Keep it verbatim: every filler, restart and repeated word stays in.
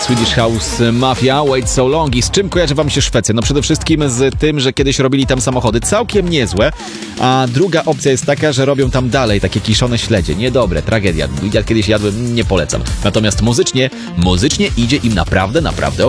Swedish House Mafia, Wait So Long. I z czym kojarzy wam się Szwecja? No przede wszystkim z tym, że kiedyś robili tam samochody całkiem niezłe, a druga opcja jest taka, że robią tam dalej takie kiszone śledzie. Niedobre, tragedia. Ja kiedyś jadłem, nie polecam. Natomiast muzycznie, muzycznie idzie im naprawdę, naprawdę